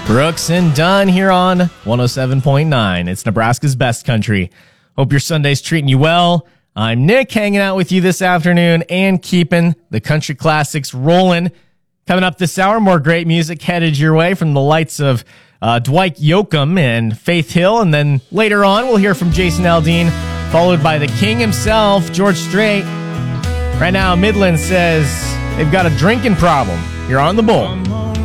Brooks and Dunn here on 107.9. It's Nebraska's best country. Hope your Sunday's treating you well. I'm Nick, hanging out with you this afternoon and keeping the country classics rolling. Coming up this hour, more great music headed your way from the likes of Dwight Yoakam and Faith Hill. And then later on, we'll hear from Jason Aldean, followed by the king himself, George Strait. Right now, Midland says they've got a drinking problem. You're on the Bull.